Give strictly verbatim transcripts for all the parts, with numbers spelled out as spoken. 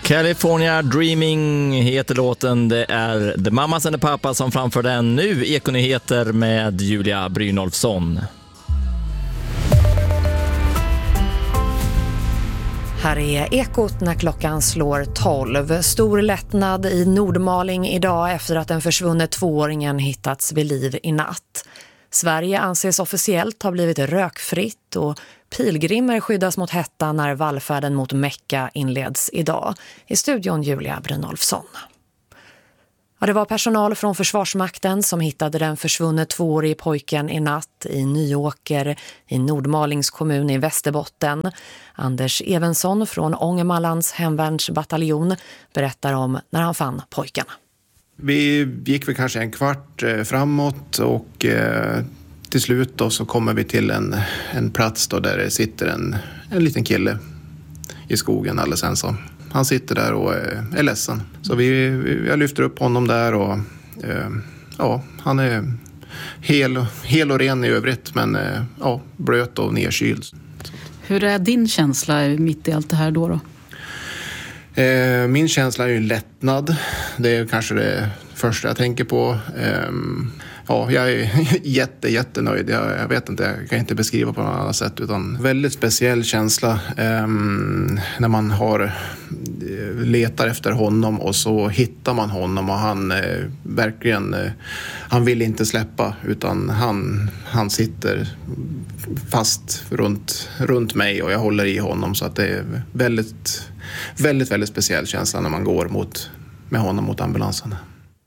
California Dreaming heter låten. Det är The Mamas and the Papas som framför den nu. Ekonyheter med Julia Brynolfsson. Här är Ekot när klockan slår tolv. Stor lättnad i Nordmaling idag efter att den försvunne tvååringen hittats vid liv i natt. Sverige anses officiellt ha blivit rökfritt och pilgrimer skyddas mot hetta när vallfärden mot Mecka inleds idag. I studion Julia Brynolfsson. Ja, det var personal från Försvarsmakten som hittade den försvunne tvåårige pojken i natt i Nyåker i Nordmalings kommun i Västerbotten. Anders Evensson från Ångermanlands hemvärnsbataljon berättar om när han fann pojkarna. Vi gick väl kanske en kvart framåt och eh, till slut då så kommer vi till en, en plats då där det sitter en, en liten kille i skogen alldeles ensam. Han sitter där och är, är ledsen. Så vi, vi, jag lyfter upp honom där och eh, ja, han är hel, hel och ren i övrigt men eh, ja, blöt och nedkyld. Hur är din känsla mitt i allt det här då då? Eh, min känsla är ju lättnad. Det är kanske det första jag tänker på. Eh, ja, jag är jätte, jättenöjd. Jag, jag vet inte, jag kan inte beskriva på något annat sätt. Utan väldigt speciell känsla eh, när man har letar efter honom och så hittar man honom och han eh, verkligen, eh, han vill inte släppa utan han, han sitter fast runt, runt mig och jag håller i honom så att det är väldigt, väldigt, väldigt speciell känsla när man går mot, med honom mot ambulansen.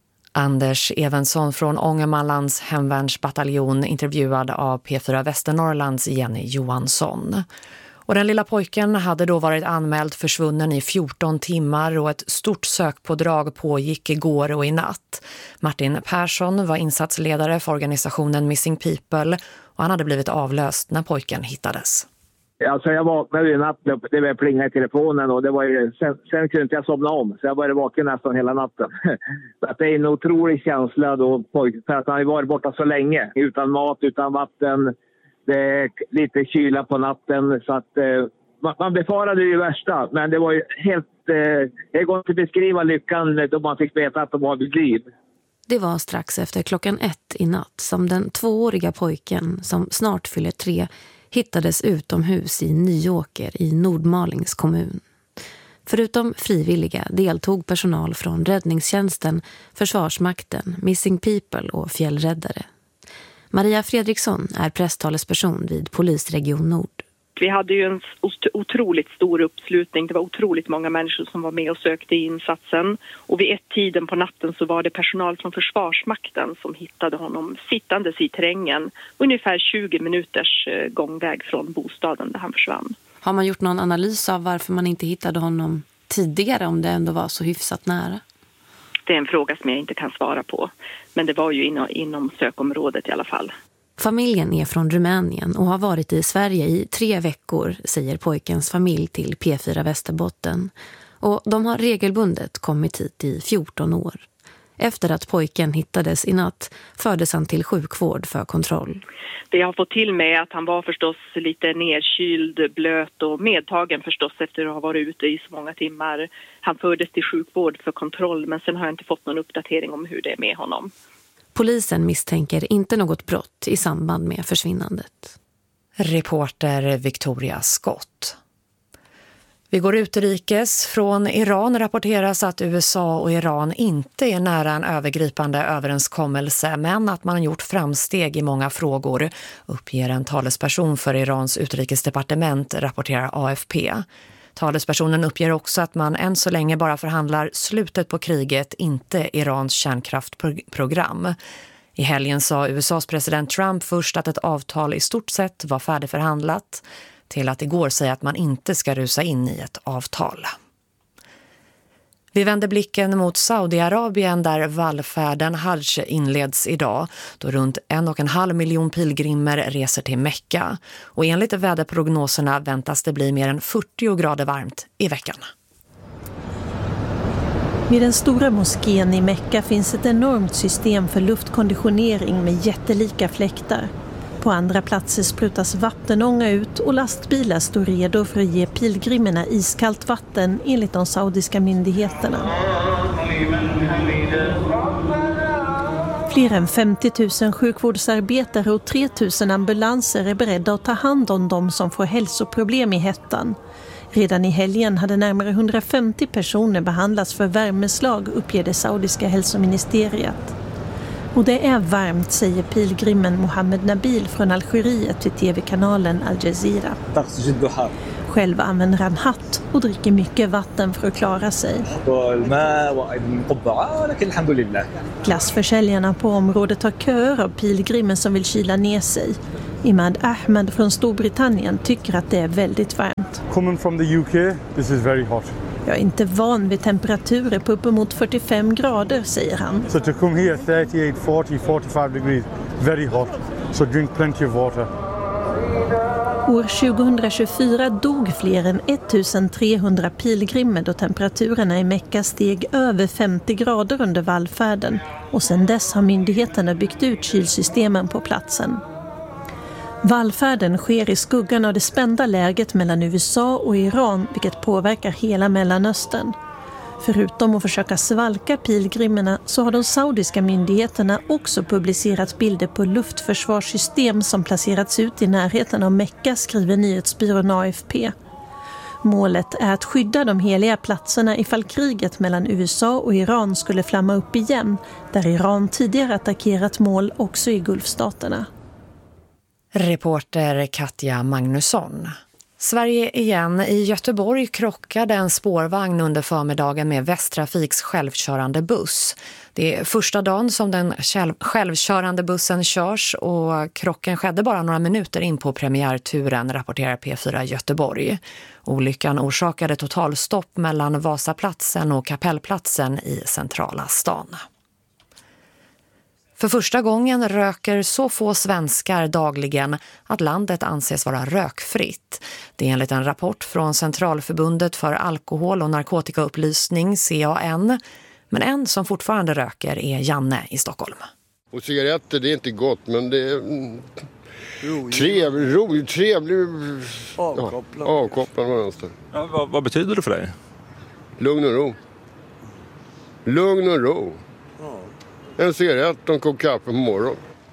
Anders Evensson från Ångermanlands hemvärnsbataljon intervjuad av P fyra Västernorrlands Jenny Johansson. Och den lilla pojken hade då varit anmäld försvunnen i fjorton timmar och ett stort sökpådrag pågick igår och i natt. Martin Persson var insatsledare för organisationen Missing People och han hade blivit avlöst när pojken hittades. Alltså jag vaknade i natt, det var plinga i telefonen och det var ju, sen, sen kunde inte jag somna om. Så jag var vaken nästan hela natten. Så att det är en otrolig känsla då, för att han har varit borta så länge. Utan mat, utan vatten, det är lite kyla på natten. Så att eh, man befarade ju det värsta. Men det var ju helt, eh, det går inte att beskriva lyckan då man fick veta att de var vid liv. Det var strax efter klockan ett i natt som den tvååriga pojken som snart fyller tre hittades utomhus i Nyåker i Nordmalings kommun. Förutom frivilliga deltog personal från räddningstjänsten, Försvarsmakten, Missing People och fjällräddare. Maria Fredriksson är presstalesperson vid Polisregion Nord. Vi hade ju en otroligt stor uppslutning. Det var otroligt många människor som var med och sökte i insatsen. Och vid ett tiden på natten så var det personal från Försvarsmakten som hittade honom sittandes i terrängen. Ungefär tjugo minuters gångväg från bostaden där han försvann. Har man gjort någon analys av varför man inte hittade honom tidigare om det ändå var så hyfsat nära? Det är en fråga som jag inte kan svara på. Men det var ju inom, inom sökområdet i alla fall. Familjen är från Rumänien och har varit i Sverige i tre veckor, säger pojkens familj till P fyra Västerbotten. Och de har regelbundet kommit hit i fjorton år. Efter att pojken hittades i natt fördes han till sjukvård för kontroll. Det jag har fått till mig är att han var förstås lite nedkyld, blöt och medtagen förstås efter att ha varit ute i så många timmar. Han fördes till sjukvård för kontroll men sen har jag inte fått någon uppdatering om hur det är med honom. Polisen misstänker inte något brott i samband med försvinnandet. Reporter Victoria Scott. Vi går utrikes. Från Iran rapporteras att U S A och Iran inte är nära en övergripande överenskommelse men att man gjort framsteg i många frågor, uppger en talesperson för Irans utrikesdepartement, rapporterar A F P. Talespersonen uppger också att man än så länge bara förhandlar slutet på kriget, inte Irans kärnkraftprogram. I helgen sa U S As president Trump först att ett avtal i stort sett var färdigförhandlat, till att igår säga att man inte ska rusa in i ett avtal. Vi vänder blicken mot Saudiarabien där vallfärden Hajj inleds idag, då runt en och en halv miljon pilgrimer reser till Mecka. Och enligt väderprognoserna väntas det bli mer än fyrtio grader varmt i veckan. Vid den stora moskén i Mecka finns ett enormt system för luftkonditionering med jättelika fläktar. På På andra platser sprutas vattenånga ut och lastbilar står redo för att ge pilgrimerna iskallt vatten enligt de saudiska myndigheterna. Fler än femtio tusen sjukvårdsarbetare och tre tusen ambulanser är beredda att ta hand om dem som får hälsoproblem i hettan. Redan i helgen hade närmare hundrafemtio personer behandlats för värmeslag, uppger det saudiska hälsoministeriet. Och det är varmt, säger pilgrimen Mohammed Nabil från Algeriet till tv-kanalen Al Jazeera. Själv använder han hatt och dricker mycket vatten för att klara sig. Glassförsäljarna på området har köer av pilgrimer som vill kyla ner sig. Imad Ahmed från Storbritannien tycker att det är väldigt varmt. Coming from the U K, this is very hot. Jag är inte van vid temperaturer på uppemot fyrtiofem grader, säger han. So to come here thirty-eight, forty, forty-five degrees, very hot. So drink plenty of water. År tjugohundratjugofyra dog fler än ettusentrehundra pilgrimer då temperaturerna i Mekka steg över femtio grader under vallfärden, och sedan dess har myndigheterna byggt ut kylsystemen på platsen. Vallfärden sker i skuggan av det spända läget mellan U S A och Iran, vilket påverkar hela Mellanöstern. Förutom att försöka svalka pilgrimerna så har de saudiska myndigheterna också publicerat bilder på luftförsvarssystem som placerats ut i närheten av Mekka, skriver nyhetsbyrån A F P. Målet är att skydda de heliga platserna ifall kriget mellan U S A och Iran skulle flamma upp igen, där Iran tidigare attackerat mål också i Gulfstaterna. Reporter Katja Magnusson. Sverige igen. I Göteborg krockade en spårvagn under förmiddagen med Västtrafiks självkörande buss. Det är första dagen som den självkörande bussen körs, och krocken skedde bara några minuter in på premiärturen, rapporterar P fyra Göteborg. Olyckan orsakade totalstopp mellan Vasaplatsen och Kapellplatsen i centrala stan. För första gången röker så få svenskar dagligen att landet anses vara rökfritt. Det är enligt en rapport från Centralförbundet för alkohol- och narkotikaupplysning, C A N. Men en som fortfarande röker är Janne i Stockholm. Och cigaretter, det är inte gott, men det är mm, trevligt, roligt, trevligt. Avkopplande. Ja, avkopplande. Ja, vad, vad betyder det för dig? Lugn och ro. Lugn och ro. En cigarett och en kopp kaffe på morgon.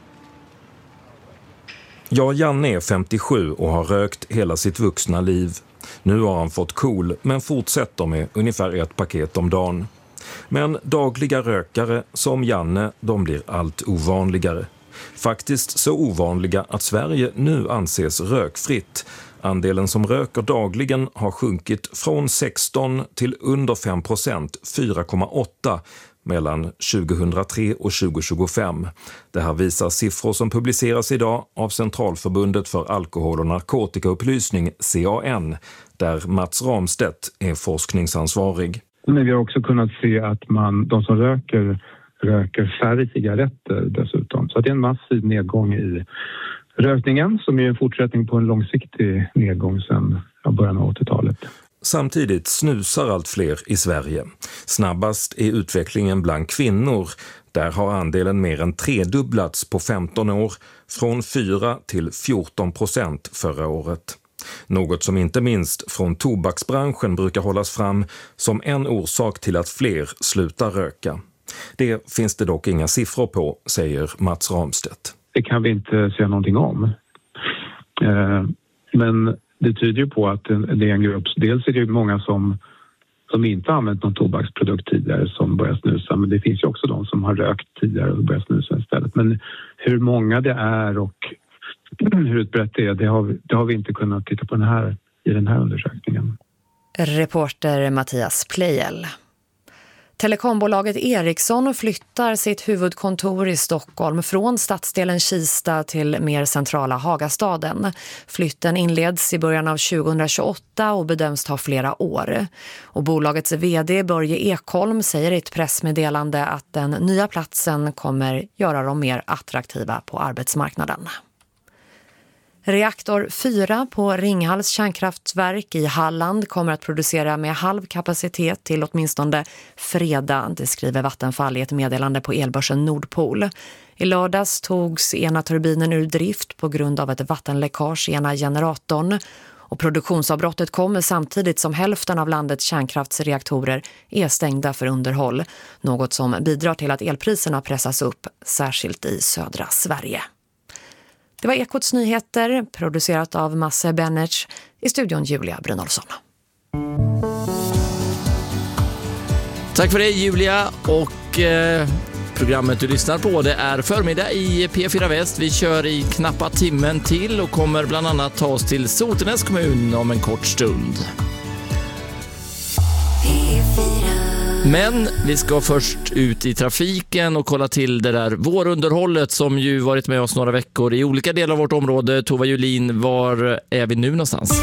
Ja, Janne är femtiosju och har rökt hela sitt vuxna liv. Nu har han fått KOL, men fortsätter med ungefär ett paket om dagen. Men dagliga rökare som Janne, de blir allt ovanligare. Faktiskt så ovanliga att Sverige nu anses rökfritt. Andelen som röker dagligen har sjunkit från sexton till under fem procent, fyra komma åtta mellan tjugohundratre och tjugotjugofem. Det här visar siffror som publiceras idag av Centralförbundet för alkohol- och narkotikaupplysning, C A N, där Mats Ramstedt är forskningsansvarig. Men vi har också kunnat se att man, de som röker, röker färre cigaretter dessutom. Så det är en massiv nedgång i rökningen som är en fortsättning på en långsiktig nedgång sedan början av åttiotalet. Samtidigt snusar allt fler i Sverige. Snabbast är utvecklingen bland kvinnor. Där har andelen mer än tredubblats på femton år, från fyra till fjorton procent förra året. Något som inte minst från tobaksbranschen brukar hållas fram som en orsak till att fler slutar röka. Det finns det dock inga siffror på, säger Mats Ramstedt. Det kan vi inte säga någonting om. Men det tyder ju på att det är en grupp. Dels är det många som, som inte har använt någon tobaksprodukt tidigare som börjar snusa. Men det finns ju också de som har rökt tidigare och börjar snusa istället. Men hur många det är och hur utbrett det är, det har, vi, det har vi inte kunnat titta på den här, i den här undersökningen. Reporter Mattias Plejel. Telekombolaget Ericsson flyttar sitt huvudkontor i Stockholm från stadsdelen Kista till mer centrala Hagastaden. Flytten inleds i början av tjugohundratjugoåtta och bedöms ta flera år. Och bolagets vd Börje Ekholm säger i ett pressmeddelande att den nya platsen kommer göra dem mer attraktiva på arbetsmarknaden. Reaktor fyra på Ringhals kärnkraftverk i Halland kommer att producera med halv kapacitet till åtminstone fredag, det skriver Vattenfall i ett meddelande på elbörsen Nordpol. I lördags togs ena turbinen ur drift på grund av ett vattenläckage i ena generatorn. Och produktionsavbrottet kommer samtidigt som hälften av landets kärnkraftsreaktorer är stängda för underhåll. Något som bidrar till att elpriserna pressas upp, särskilt i södra Sverige. Det var Ekots nyheter, producerat av Masse Bennert, i studion Julia Brynolfsson. Tack för det Julia, och eh, programmet du lyssnar på det är förmiddag i P fyra Väst. Vi kör i knappa timmen till och kommer bland annat ta oss till Sotenäs kommun om en kort stund. Men vi ska först ut i trafiken och kolla till det där vårunderhållet som ju varit med oss några veckor i olika delar av vårt område. Tova Julin, var är vi nu någonstans?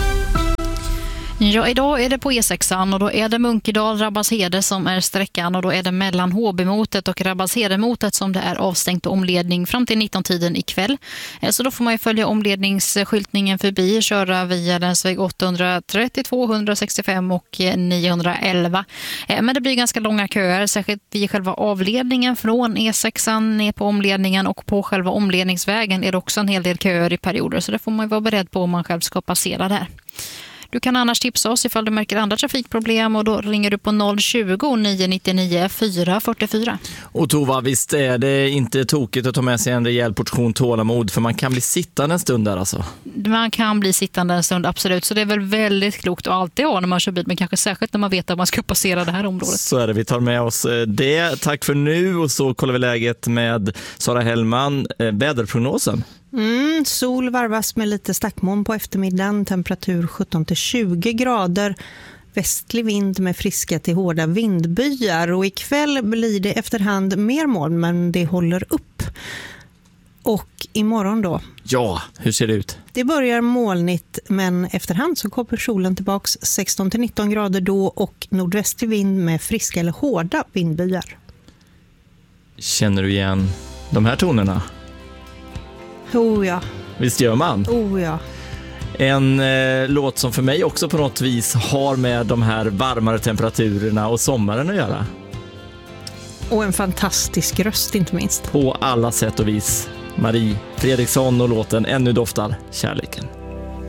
Ja, idag är det på E sexan och då är det Munkedal, Rabbalshede som är sträckan, och då är det mellan Håbymotet och Rabbalshedemotet som det är avstängt omledning fram till nitton-tiden ikväll. Så då får man ju följa omledningsskyltningen förbi, köra via länsväg åttahundratrettiotvå, etthundrasextiofem och niohundraelva. Men det blir ganska långa köer, särskilt vid själva avledningen från E sexan ner på omledningen, och på själva omledningsvägen är det också en hel del köer i perioder, så det får man ju vara beredd på om man själv ska passera där. Du kan annars tipsa oss ifall du märker andra trafikproblem, och då ringer du på noll tjugo, nio nittionio, fyra fyrtiofyra. Och Tova, visst är det inte tokigt att ta med sig en rejäl portion tålamod, för man kan bli sittande en stund där alltså. Man kan bli sittande en stund, absolut. Så det är väl väldigt klokt att alltid ha när man kör bil, men kanske särskilt när man vet att man ska passera det här området. Så är det, vi tar med oss det. Tack för nu, och så kollar vi läget med Sara Hellman. Väderprognosen. Mm, sol varvas med lite stackmoln på eftermiddagen, temperatur sjutton till tjugo grader, västlig vind med friska till hårda vindbyar, och ikväll blir det efterhand mer moln, men det håller upp. Och imorgon då? Ja, hur ser det ut? Det börjar molnigt, men efterhand så kommer solen tillbaks, sexton till nitton grader då, och nordvästlig vind med friska eller hårda vindbyar. Känner du igen de här tonerna? Oh ja. Visst gör man? Oh ja. En eh, låt som för mig också på något vis har med de här varmare temperaturerna och sommaren att göra. Och en fantastisk röst inte minst. På alla sätt och vis. Marie Fredriksson och låten Ännu doftar kärleken.